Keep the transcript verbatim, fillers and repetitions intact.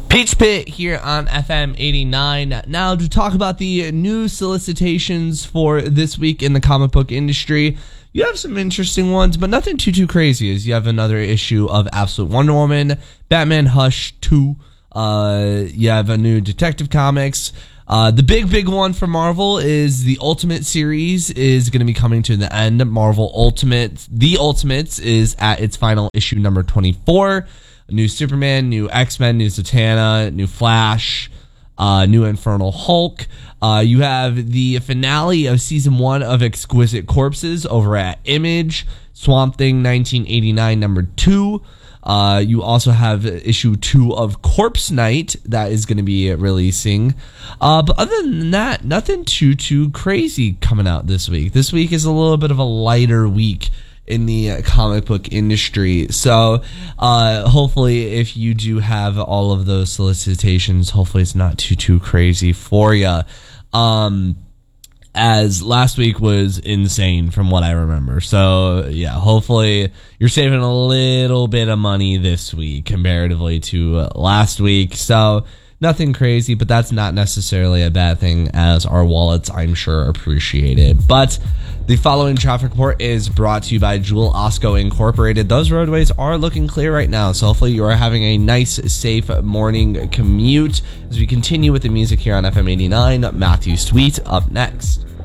Peach Pit here on F M eighty-nine. Now to talk about the new solicitations for this week in the comic book industry. You have some interesting ones, but nothing too, too crazy, as you have another issue of Absolute Wonder Woman, Batman Hush two, uh, you have a new Detective Comics. Uh, the big, big one for Marvel is the Ultimate series is going to be coming to the end. Marvel Ultimate, The Ultimates is at its final issue number twenty-four. New Superman, new X-Men, new Zatanna, new Flash, uh, new Infernal Hulk. Uh, you have the finale of season one of Exquisite Corpses over at Image. Swamp Thing nineteen eighty-nine number two. Uh, you also have issue two of Corpse Night that is going to be releasing. Uh, but other than that, nothing too, too crazy coming out this week. This week is a little bit of a lighter week in the uh, comic book industry. So uh, hopefully if you do have all of those solicitations, hopefully it's not too, too crazy for you. Um, as last week was insane from what I remember. So yeah, hopefully you're saving a little bit of money this week comparatively to uh, last week. So nothing crazy, but that's not necessarily a bad thing, as our wallets, I'm sure, appreciate it. But the following traffic report is brought to you by Jewel Osco Incorporated. Those roadways are looking clear right now, so hopefully you are having a nice, safe morning commute. As we continue with the music here on F M eighty-nine, Matthew Sweet up next.